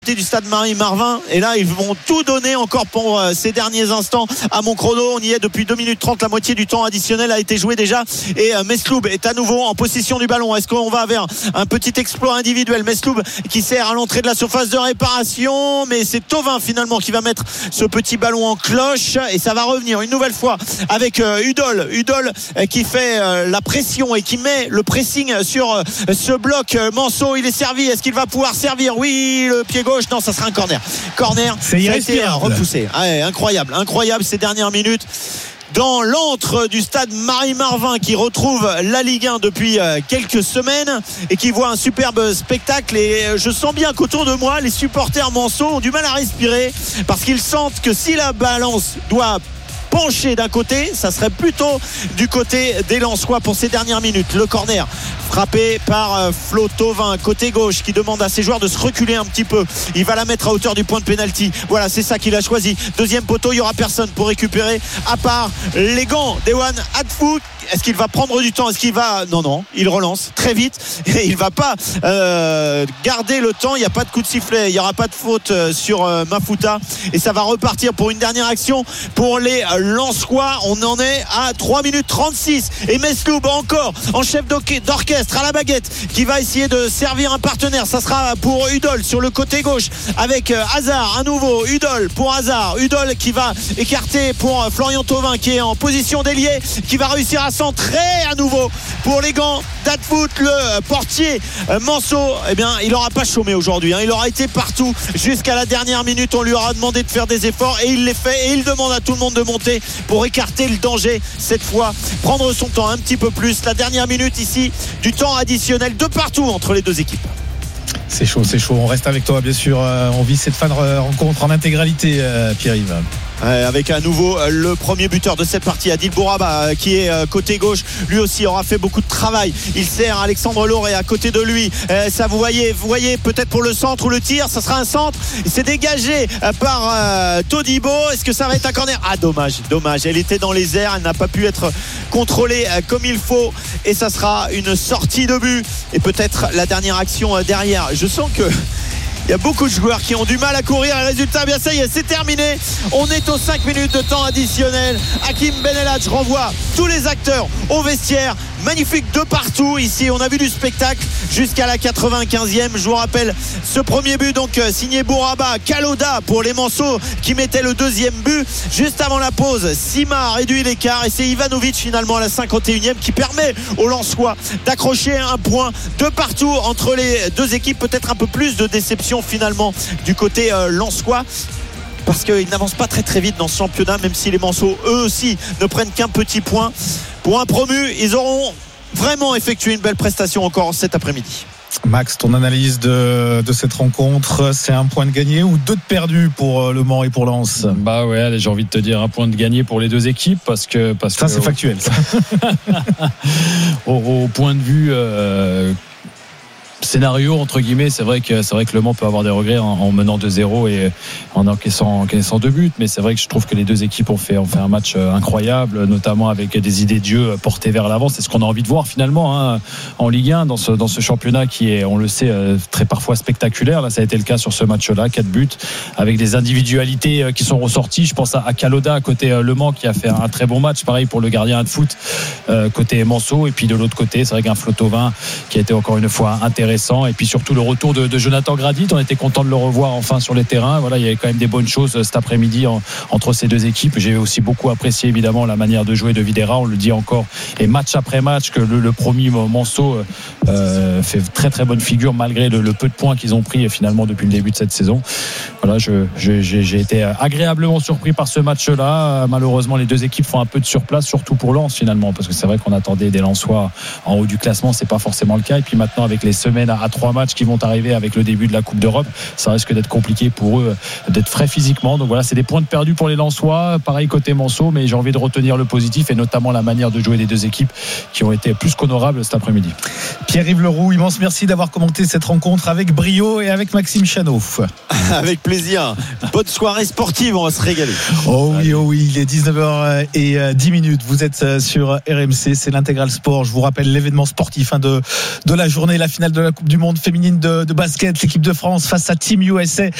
du stade Marie-Marvin, et là ils vont tout donner encore pour ces derniers instants à mon chrono. On y est depuis 2 minutes 30, la moitié du temps additionnel a été joué déjà, et Mesloub est à nouveau en possession du ballon. Est-ce qu'on va vers un petit exploit individuel? Mesloub qui sert à l'entrée de la surface de réparation, mais c'est Thauvin finalement qui va mettre ce petit ballon en cloche, et ça va revenir une nouvelle fois avec Udol qui fait la pression et qui met le pressing sur ce bloc. Manceau, il est servi, est-ce qu'il va pouvoir servir? Oui, le pied gauche, non, ça sera un corner, ça a été repoussé. Ouais, incroyable ces dernières minutes dans l'antre du stade Marie-Marvin, qui retrouve la Ligue 1 depuis quelques semaines et qui voit un superbe spectacle. Et je sens bien qu'autour de moi, les supporters Manceau ont du mal à respirer, parce qu'ils sentent que si la balance doit pencher d'un côté, ça serait plutôt du côté des Lensois pour ces dernières minutes. Le corner frappé par Flo Thauvin, côté gauche, qui demande à ses joueurs de se reculer un petit peu. Il va la mettre à hauteur du point de pénalty. Voilà, c'est ça qu'il a choisi. Deuxième poteau, il n'y aura personne pour récupérer à part les gants d'Ewan Hadfou. Est-ce qu'il va prendre du temps? Est-ce qu'il va... Non, il relance très vite et il va pas garder le temps. Il n'y a pas de coup de sifflet, il n'y aura pas de faute sur Mafuta, et ça va repartir pour une dernière action pour les Lensois. On en est à 3 minutes 36 et Mesloub encore en chef d'orchestre à la baguette, qui va essayer de servir un partenaire. Ça sera pour Udol sur le côté gauche avec Hazard à nouveau. Udol pour Hazard, Udol qui va écarter pour Florian Thauvin, qui est en position d'ailier, qui va réussir à centrer à nouveau pour les gants d'Hadfou. Le portier Manceau, eh bien, il n'aura pas chômé aujourd'hui, il aura été partout jusqu'à la dernière minute. On lui aura demandé de faire des efforts et il les fait, et il demande à tout le monde de monter pour écarter le danger cette fois, prendre son temps un petit peu plus. La dernière minute ici du temps additionnel de partout entre les deux équipes. C'est chaud. On reste avec toi, bien sûr. On vit cette fin de rencontre en intégralité, Pierre-Yves. Avec à nouveau le premier buteur de cette partie, Adil Bouraba, qui est côté gauche. Lui aussi aura fait beaucoup de travail. Il sert Alexandre Lauré à côté de lui. Ça, vous voyez peut-être pour le centre ou le tir. Ça sera un centre. C'est dégagé par Todibo. Est-ce que ça va être un corner? Dommage. Elle était dans les airs. Elle n'a pas pu être contrôlée comme il faut. Et ça sera une sortie de but. Et peut-être la dernière action derrière. Je sens que il y a beaucoup de joueurs qui ont du mal à courir. Le résultat, bien ça y est, c'est terminé. On est aux 5 minutes de temps additionnel. Hakim Ben Elhadj renvoie tous les acteurs au vestiaire. Magnifique de partout ici, on a vu du spectacle jusqu'à la 95e. Je vous rappelle ce premier but donc signé Bouraba, Kaloda pour les Manceaux qui mettait le deuxième but. Juste avant la pause, Sima réduit l'écart et c'est Ivanovic finalement à la 51e qui permet aux Lensois d'accrocher un point de partout entre les deux équipes. Peut-être un peu plus de déception finalement du côté Lensois, parce qu'ils n'avancent pas très très vite dans ce championnat, même si les Manceaux eux aussi ne prennent qu'un petit point. Pour un promu, ils auront vraiment effectué une belle prestation encore cet après-midi. Max, ton analyse de cette rencontre, c'est un point de gagné ou 2 de perdu pour Le Mans et pour Lens? Bah ouais, allez, j'ai envie de te dire un point de gagné pour les deux équipes, parce que ça c'est factuel ça. au point de vue scénario entre guillemets, c'est vrai que Le Mans peut avoir des regrets en menant 2-0 et en encaissant 2 buts, mais c'est vrai que je trouve que les deux équipes ont fait un match incroyable, notamment avec des idées de jeu portées vers l'avant. C'est ce qu'on a envie de voir finalement en Ligue 1 dans ce championnat qui est, on le sait, très parfois spectaculaire. Là ça a été le cas sur ce match-là, 4 buts avec des individualités qui sont ressorties. Je pense à Kaloda à côté Le Mans qui a fait un très bon match, pareil pour le gardien de foot côté Manceau, et puis de l'autre côté c'est vrai qu'un Flo Thauvin qui a été encore une fois intéressant, et puis surtout le retour de Jonathan Gradit. On était content de le revoir enfin sur les terrains. Voilà, il y avait quand même des bonnes choses cet après-midi entre ces deux équipes. J'ai aussi beaucoup apprécié évidemment la manière de jouer de Videra, on le dit encore, et match après match que le premier Manceau fait très très bonne figure malgré le peu de points qu'ils ont pris finalement depuis le début de cette saison. Voilà, j'ai été agréablement surpris par ce match-là. Malheureusement les deux équipes font un peu de surplace, surtout pour Lens finalement, parce que c'est vrai qu'on attendait des Lensois en haut du classement, c'est pas forcément le cas. Et puis maintenant avec les semaines à 3 matchs qui vont arriver avec le début de la Coupe d'Europe, ça risque d'être compliqué pour eux d'être frais physiquement. Donc voilà, c'est des points de perdu pour les Lensois, pareil côté Manceau, mais j'ai envie de retenir le positif et notamment la manière de jouer des deux équipes qui ont été plus qu'honorables cet après-midi. Pierre-Yves Leroux, immense merci d'avoir commenté cette rencontre avec brio et avec Maxime Chanot. Avec plaisir. Bonne soirée sportive, on va se régaler. Oh oui, il est 19h10. Vous êtes sur RMC, c'est l'Intégral Sport. Je vous rappelle l'événement sportif de la journée, la finale de la la Coupe du Monde féminine de basket, l'équipe de France face à Team USA.